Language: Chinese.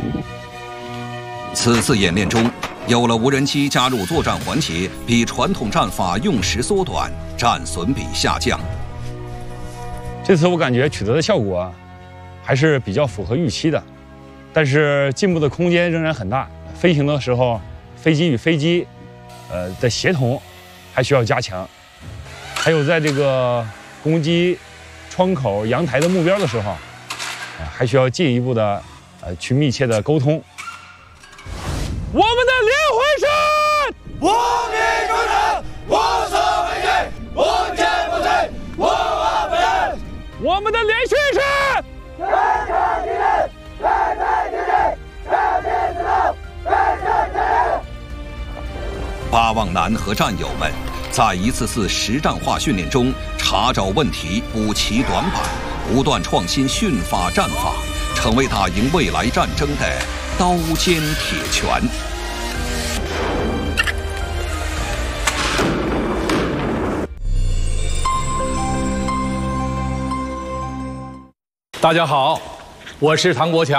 此次演练中，有了无人机加入作战环节，比传统战法用时缩短，战损比下降。 这次我感觉取得的效果还是比较符合预期的，但是进步的空间仍然很大。飞行的时候，飞机与飞机的协同还需要加强，还有在这个攻击窗口、阳台的目标的时候，还需要进一步的去密切的沟通。我们的连环山， 我命忠诚，无所畏惧，无坚不摧，无往不任。 我们的连续山， 全场敌人，全台敌人，全面自动，全身全人。 巴望南和战友们在一次次实战化训练中查找问题，补齐短板，不断创新训法战法，成为打赢未来战争的刀尖铁拳。 大家好，我是唐国强。